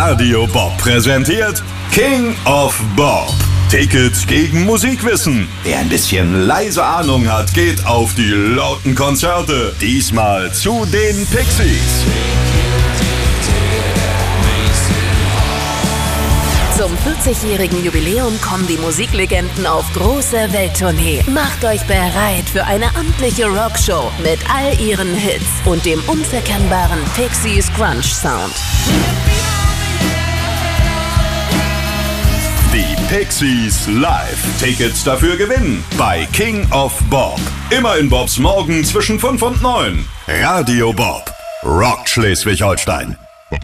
Radio Bob präsentiert King of Bob. Tickets gegen Musikwissen. Wer ein bisschen leise Ahnung hat, geht auf die lauten Konzerte. Diesmal zu den Pixies. Zum 40-jährigen Jubiläum kommen die Musiklegenden auf große Welttournee. Macht euch bereit für eine amtliche Rockshow mit all ihren Hits und dem unverkennbaren Pixies Grunge Sound. Die Pixies live. Tickets dafür gewinnen bei King of Bob. Immer in Bobs Morgen zwischen 5 und 9. Radio Bob. Rockt Schleswig-Holstein.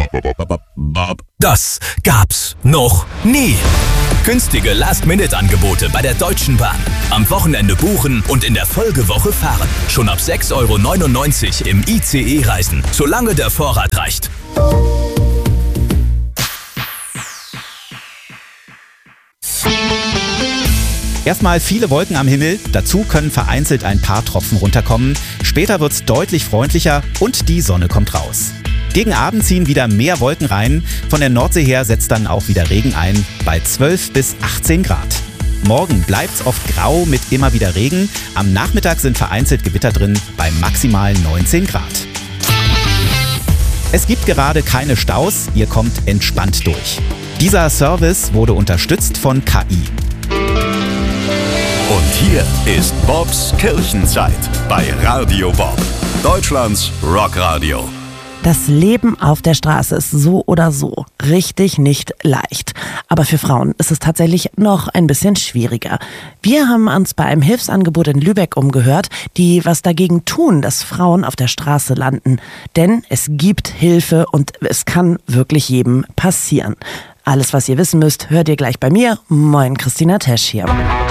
Das gab's noch nie. Günstige Last-Minute-Angebote bei der Deutschen Bahn. Am Wochenende buchen und in der Folgewoche fahren. Schon ab 6,99 € im ICE reisen, solange der Vorrat reicht. Erstmal viele Wolken am Himmel, dazu können vereinzelt ein paar Tropfen runterkommen. Später wird's deutlich freundlicher und die Sonne kommt raus. Gegen Abend ziehen wieder mehr Wolken rein. Von der Nordsee her setzt dann auch wieder Regen ein, bei 12 bis 18 Grad. Morgen bleibt's oft grau mit immer wieder Regen. Am Nachmittag sind vereinzelt Gewitter drin, bei maximal 19 Grad. Es gibt gerade keine Staus, ihr kommt entspannt durch. Dieser Service wurde unterstützt von KI. Und hier ist Bobs Kirchenzeit bei Radio Bob. Deutschlands Rockradio. Das Leben auf der Straße ist so oder so richtig nicht leicht. Aber für Frauen ist es tatsächlich noch ein bisschen schwieriger. Wir haben uns bei einem Hilfsangebot in Lübeck umgehört, die was dagegen tun, dass Frauen auf der Straße landen. Denn es gibt Hilfe und es kann wirklich jedem passieren. Alles, was ihr wissen müsst, hört ihr gleich bei mir. Moin, Christina Tesch hier.